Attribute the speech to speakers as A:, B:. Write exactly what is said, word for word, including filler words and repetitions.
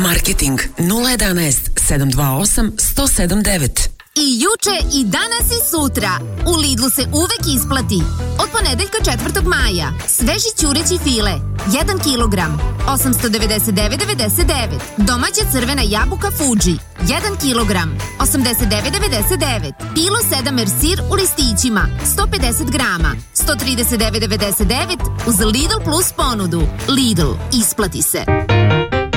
A: Marketing nula jedanaest sedam dva osam sto sedam devet.
B: I juče, i danas i sutra. U Lidlu se uvek isplati. Od ponedeljka četvrtog maja. Sveži ćureći file. jedan kilogram. osamsto devedeset devet devedeset devet. Domaća crvena jabuka Fuji. jedan kilogram. osamdeset devet devedeset devet. Pilo sedam er sir u listićima. sto pedeset grama. sto trideset devet devedeset devet. Uz Lidl Plus ponudu. Lidl. Isplati se.